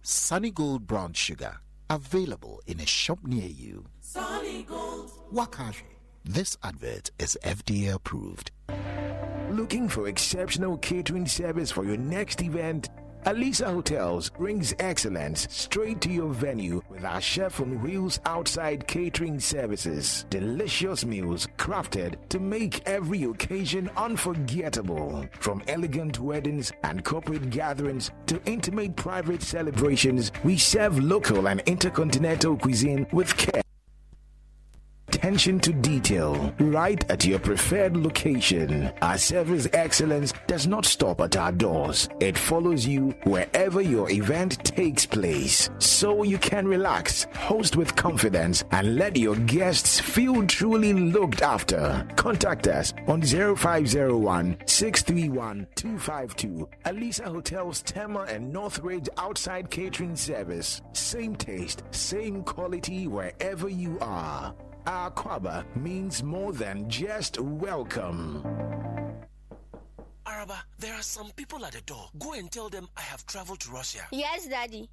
Sunny Gold Brown Sugar. Available in a shop near you. Sunny Gold. Wakashi. This advert is FDA approved. Looking for exceptional catering service for your next event? Alisa Hotels brings excellence straight to your venue with our Chef on Wheels outside catering services. Delicious meals crafted to make every occasion unforgettable. From elegant weddings and corporate gatherings to intimate private celebrations, we serve local and intercontinental cuisine with care. Attention to detail, right at your preferred location. Our service excellence does not stop at our doors. It follows you wherever your event takes place. So you can relax, host with confidence, and let your guests feel truly looked after. Contact us on 0501 631 252. Alisa Hotels Tema and Northridge outside catering service. Same taste, same quality wherever you are. Our Kwaba means more than just welcome. Araba, there are some people at the door. Go and tell them I have traveled to Russia. Yes, Daddy.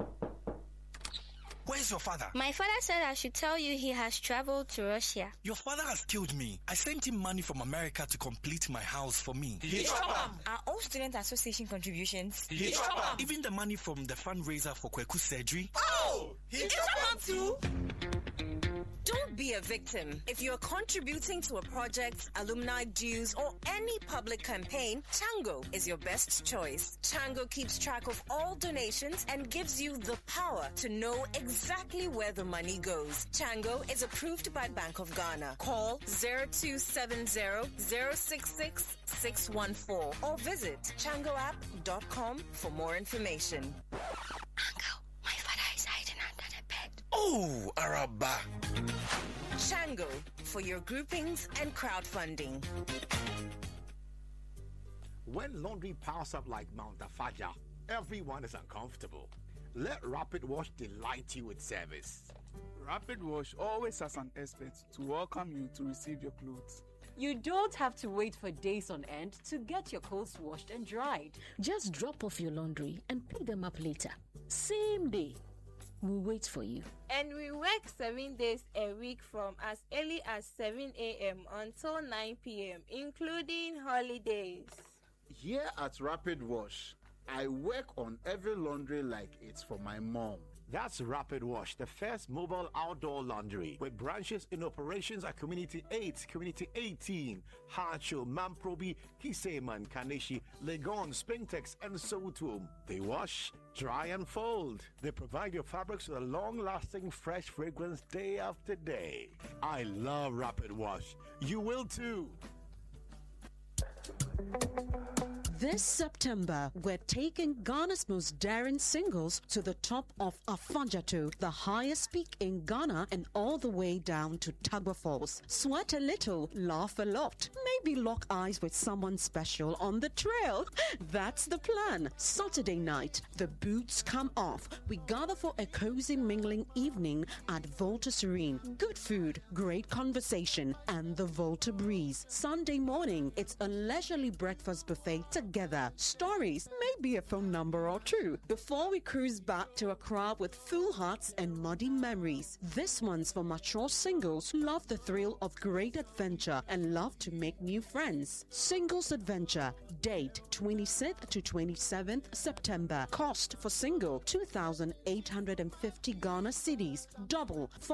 Where's your father? My father said I should tell you he has traveled to Russia. Your father has killed me. I sent him money from America to complete my house for me. Are all student association contributions? Even the money from the fundraiser for Kweku's surgery. Oh! He too? Don't be a victim. If you're contributing to a project, alumni dues, or any public campaign, Chango is your best choice. Chango keeps track of all donations and gives you the power to know exactly where the money goes. Chango is approved by Bank of Ghana. Call 0270-066-614 or visit changoapp.com for more information. Uncle, my father is hiding under the bed. Oh, Araba. Chango, for your groupings and crowdfunding. When laundry piles up like Mount Afaja, everyone is uncomfortable. Let Rapid Wash delight you with service. Rapid Wash always has an expert to welcome you to receive your clothes. You don't have to wait for days on end to get your clothes washed and dried. Just drop off your laundry and pick them up later. Same day. We'll wait for you. And we work 7 days a week from as early as 7 a.m. until 9 p.m., including holidays. Here at Rapid Wash, I work on every laundry like it's for my mom. That's Rapid Wash, the first mobile outdoor laundry with branches in operations at Community 8, Community 18, Hacho, Mamprobi, Kiseman, Kaneshi, Legon, Springtex, and Sotum. They wash, dry, and fold. They provide your fabrics with a long-lasting, fresh fragrance day after day. I love Rapid Wash. You will too. This September, we're taking Ghana's most daring singles to the top of Afanjato, the highest peak in Ghana, and all the way down to Tagwa Falls. Sweat a little, laugh a lot, maybe lock eyes with someone special on the trail. That's the plan. Saturday night, the boots come off. We gather for a cozy mingling evening at Volta Serene. Good food, great conversation, and the Volta breeze. Sunday morning, it's a leisurely breakfast buffet together. Stories, maybe a phone number or two, before we cruise back to Accra with full hearts and muddy memories. This one's for mature singles who love the thrill of great adventure and love to make new friends. Singles Adventure, date 26th to 27th September. Cost for single 2,850 Ghana cedis. Double for